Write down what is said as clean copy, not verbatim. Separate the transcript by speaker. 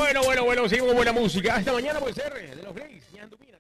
Speaker 1: Bueno, seguimos con buena música. Esta mañana puede ser de los Grays.